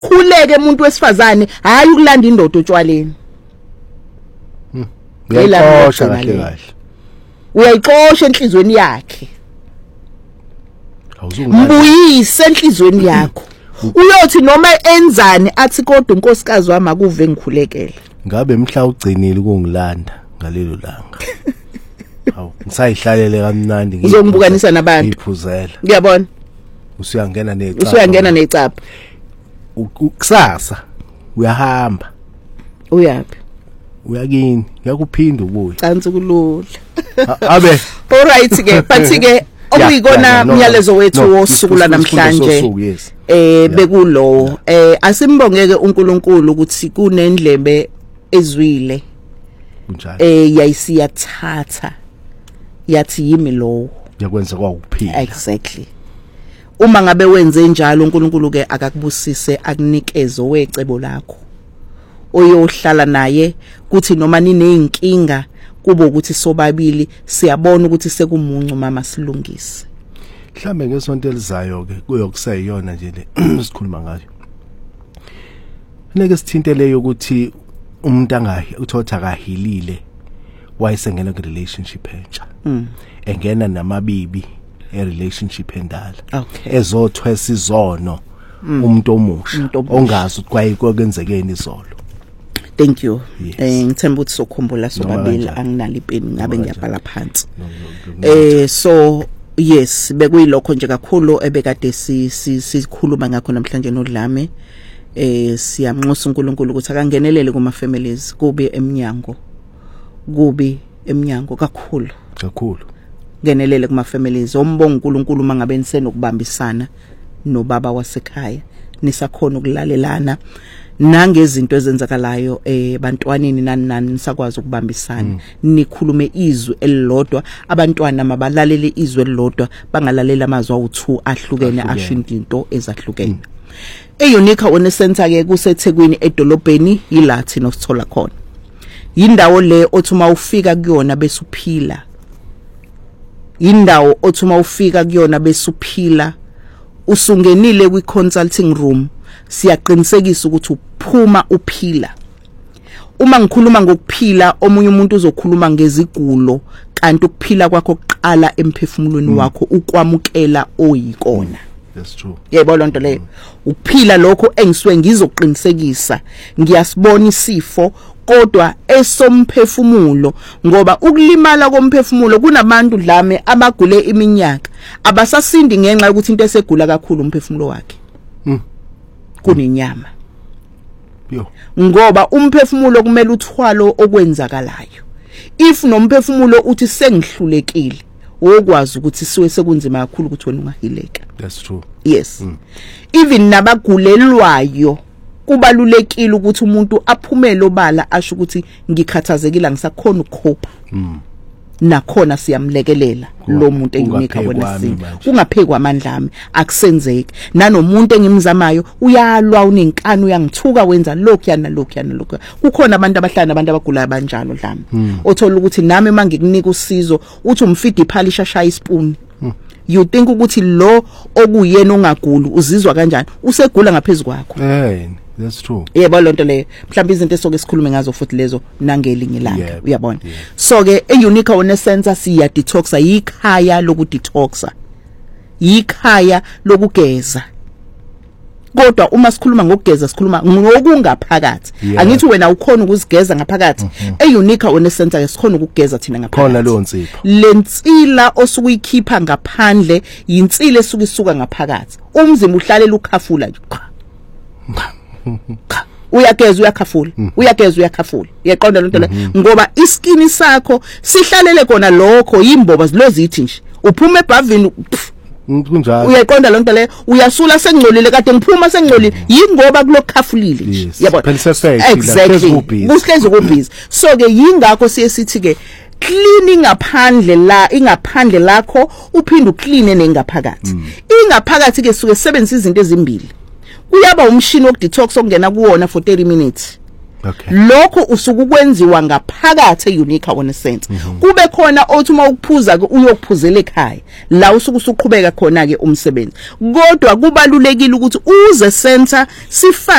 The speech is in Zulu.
khuleke umuntu wesifazane hayi ukulanda indoda otshwaleni uyaqosha kahle uyayixosha enhlizweni yakhe mbuyise enhlizweni yakho uyothi noma enzani athi kodwa unkosikazi wami akuve ngikhulekele ngabe mhla ugcinile ukungilanda ngalelo langa hawu ngisayihlalele kamnandi ngizombukanisa nabantu ngiphuzela ngiyabona usuyangena necapha kusasa uyahamba uyapi uyakini yakuphinda ubuye cansi kulula abe all right ke bathi ke okuyikona umyalezo wethu wosukula namhlanje bekulo asimbongeke uNkulunkulu ukuthi kunendlebe ezwile kunjalo yayisiyathatha yathi yimi lo yakwenza kwakuphila exactly uma ngabe wenze njalo uNkulunkulu ke akakubusise akunikeze wecebo lakho oyohlala naye kuthi noma nineyinkinga kuba ukuthi sobabili siyabona ukuthi sekumuncu mama silungise mhlambe ngesonto elizayo ke kuyokusayiyona nje le sikhuluma ngayo neke sithinteleyo ukuthi umuntu uthotha kahilile wayesengena ku relationship entsha engena namabibi relationship endala ezothwesa izono umuntu omusha ongazi ukuthi kwayenzekeni izolo. Thank you. Ngithemba ukuthi sokhumbula sobabili anginali ipeni ngabe ngiyabhala phansi. So yes bekuyilokho nje kakhulu ebekade sikhuluma ngakho namhlanje noDlame. Siyamnxusa uNkulunkulu ukuthi akangenelele kuma families kube emnyango kakhulu ngenelele kuma families ombonga uNkulunkulu mangabe nisenokubambisana nobaba wasekhaya nisakhona ukulalelana nangezinto ezenzakalayo bantwaneni nani nisakwazi ukubambisana nikhulume izwi elilodwa abantwana mabalalele izwi elilodwa bangalalela amazwi awu2 ahlukene ashintsha into ezahlukene. Unique Wellness Center ke kuseThekwini edolobheni yilathi nosithola khona indawo le othuma ufika kuyona bese uphila indawo othuma ufika kuyona bese uphila usungenile kwi consulting room siyaqinisekisa ukuthi uphuma uphila. Uma ngikhuluma ngokuphila omunye umuntu uzokhuluma ngezigulo kanti ukuphila kwakho kuqala emphefumulweni wakho ukwamukela oyikona. That's true. Yebo lonto leyo ukuphila lokho engisuwe ngizoqinisekisa ngiyasibona isifo kodwa esomphefumulo ngoba ukulimala komphefumulo kunabantu Dlame abagule iminyaka abasasindi ngenxa ukuthi into esegula kakhulu umphefumulo wakhe kunenyama ngoba umphefumulo kumele uthwalo okwenzakalayo if nomphefumulo uthi sengihlulekile okwazi ukuthi siwe sekunzima kakhulu ukuthi wena ungahileka. That's true. Yes. Even nabagulelwayo kubalulekile ukuthi umuntu aphumele obala asho ukuthi ngikhathazekile ngisakhona ukukhopha. Nakhona siyamlekelela lo muntu eUnique Wellness Center kungaphekwa amandla ami akusenzeki nanomuntu engimzamayo uyalwa unenkani uyangithuka wenza lokhu kukhona abantu abahlala abantu abagulayo banjalo Dlame othola ukuthi nami mangikunika usizo uthi umfidi iphalisha shaya ispoon you think ukuthi lo okuyena ongaguli uzizwa kanjani usegula ngaphezulu kwakho. That's true. Yebo lonto leyo mhlawumbe izinto esoke sikhulume ngazo futhi lezo nangelinye ilanga uyabona. So ke eUnique Wellness Center siya detoxa yikhaya lokudetoxa yikhaya lokugeza kodwa uma sikhuluma ngokugeza sikhuluma ngokungaphakathi angithi wena ukhona ukuzigeza ngaphakathi eUnique Wellness Center sikhona ukugeza thina ngaphakathi khona lo nsipho lensila osukuyikhipha ngaphandle yinsile esukisuka ngaphakathi umzimba uhlalela ukhafula nje uyageza uyakhafula yaqonda lonto le ngoba iskini sakho sihlalele kona lokho yimboba zilozithi nje uphuma ebhavini kunjalo uyaqonda lonto le uyasula sengcolile kade ngiphuma sengcolile yingoba kulokhafulile nje yabona exactly kuhlezi kubhizi so ke yingakho sithi ke cleaning ingaphandle lakho uphinde uclean nengaphakathi ingaphakathi ke suke sebenzisa izinto ezimbili kuyaba umshini wokudetox ongena kuwona for 30 minutes Okay. lokho usuku kwenziwa ngaphakathi eUnica Wellness Center kube khona othi uma ukuphuza ke uyokuphuzela ekhaya la usuku usuqhubeka khona ke umsebenzi kodwa kubalulekile ukuthi uze center